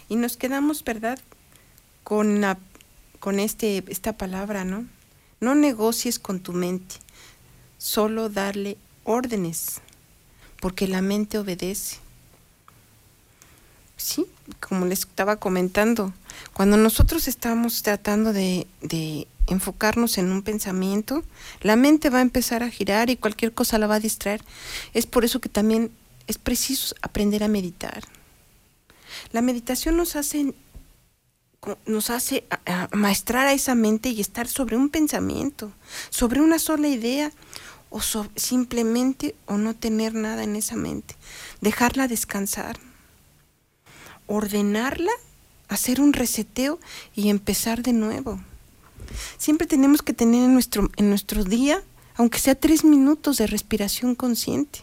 Y nos quedamos, ¿verdad?, con esta palabra, ¿no? No negocies con tu mente, solo darle órdenes, porque la mente obedece. Sí, como les estaba comentando, cuando nosotros estamos tratando de enfocarnos en un pensamiento, la mente va a empezar a girar y cualquier cosa la va a distraer. Es por eso que también es preciso aprender a meditar. La meditación nos hace maestrar a esa mente y estar sobre un pensamiento, sobre una sola idea, o simplemente o no tener nada en esa mente, dejarla descansar, ordenarla, hacer un reseteo y empezar de nuevo. Siempre tenemos que tener en nuestro día, aunque sea 3 minutos de respiración consciente.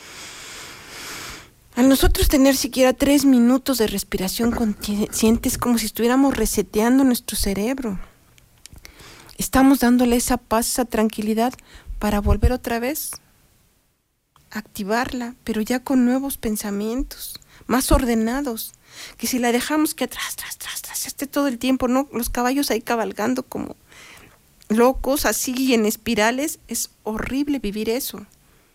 Al nosotros tener siquiera 3 minutos de respiración consciente, es como si estuviéramos reseteando nuestro cerebro. Estamos dándole esa paz, esa tranquilidad para volver otra vez a activarla, pero ya con nuevos pensamientos, más ordenados, que si la dejamos que atrás, esté todo el tiempo, ¿no? Los caballos ahí cabalgando como locos, así en espirales, es horrible vivir eso.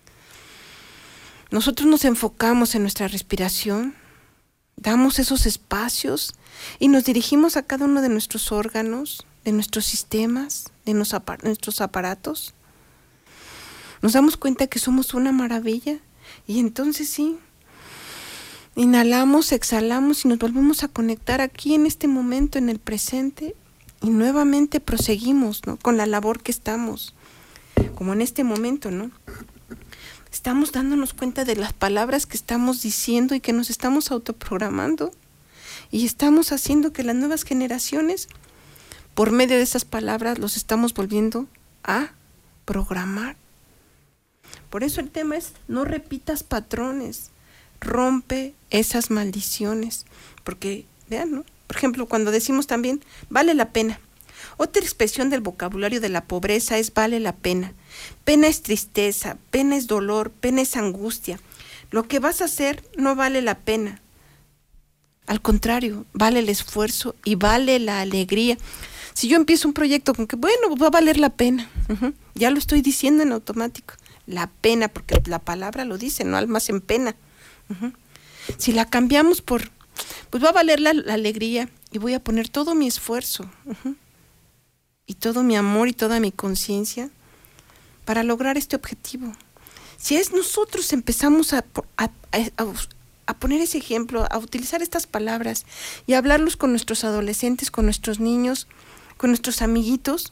Nosotros nos enfocamos en nuestra respiración, damos esos espacios y nos dirigimos a cada uno de nuestros órganos, de nuestros sistemas, de nuestros aparatos. Nos damos cuenta que somos una maravilla y entonces sí, inhalamos, exhalamos y nos volvemos a conectar aquí en este momento, en el presente, y nuevamente proseguimos, ¿no?, con la labor que estamos, como en este momento, ¿no? Estamos dándonos cuenta de las palabras que estamos diciendo y que nos estamos autoprogramando, y estamos haciendo que las nuevas generaciones, por medio de esas palabras, los estamos volviendo a programar. Por eso el tema es: no repitas patrones, rompe esas maldiciones, porque vean, ¿no? Por ejemplo, cuando decimos también vale la pena, otra expresión del vocabulario de la pobreza es vale la pena. Pena es tristeza, pena es dolor, pena es angustia. Lo que vas a hacer no vale la pena, al contrario, vale el esfuerzo y vale la alegría. Si yo empiezo un proyecto con que bueno, va a valer la pena, ya lo estoy diciendo en automático, la pena, porque la palabra lo dice, no almas en pena. Si la cambiamos por pues va a valer la alegría, y voy a poner todo mi esfuerzo y todo mi amor y toda mi conciencia para lograr este objetivo. Si es nosotros empezamos a poner ese ejemplo, a utilizar estas palabras y a hablarlos con nuestros adolescentes, con nuestros niños, con nuestros amiguitos,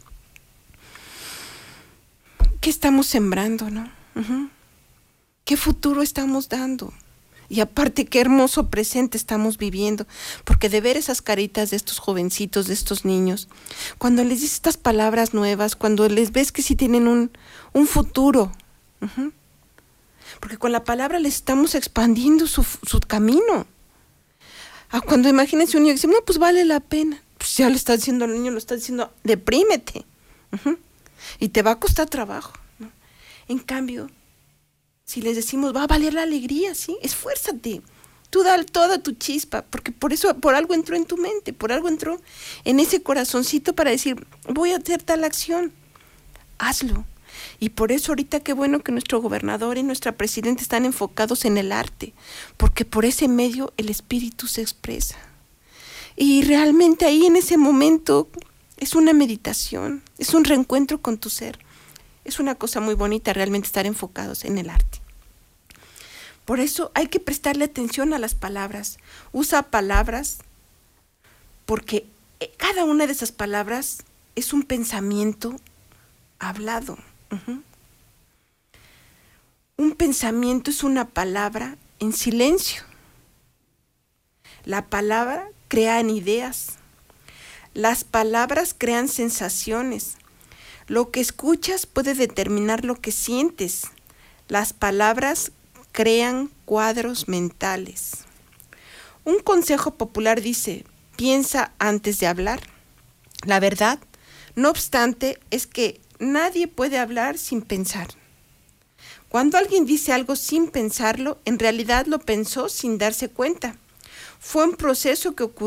¿qué estamos sembrando, no? ¿Qué futuro estamos dando? Y aparte, qué hermoso presente estamos viviendo, porque de ver esas caritas de estos jovencitos, de estos niños, cuando les dices estas palabras nuevas, cuando les ves que sí tienen un futuro, porque con la palabra les estamos expandiendo su camino. Cuando imagínense un niño que dice, no, pues vale la pena, pues ya le está diciendo al niño, lo está diciendo, deprímete, y te va a costar trabajo, ¿no? En cambio, si les decimos, va a valer la alegría, ¿sí? Esfuérzate, tú da toda tu chispa, porque por algo entró en tu mente, por algo entró en ese corazoncito para decir, voy a hacer tal acción, hazlo. Y por eso ahorita qué bueno que nuestro gobernador y nuestra presidenta están enfocados en el arte, porque por ese medio el espíritu se expresa. Y realmente ahí en ese momento es una meditación, es un reencuentro con tu ser. Es una cosa muy bonita realmente estar enfocados en el arte. Por eso hay que prestarle atención a las palabras. Usa palabras porque cada una de esas palabras es un pensamiento hablado. Un pensamiento es una palabra en silencio. La palabra crea ideas. Las palabras crean sensaciones. Lo que escuchas puede determinar lo que sientes. Las palabras crean cuadros mentales. Un consejo popular dice, piensa antes de hablar. La verdad, no obstante, es que nadie puede hablar sin pensar. Cuando alguien dice algo sin pensarlo, en realidad lo pensó sin darse cuenta. Fue un proceso que ocurrió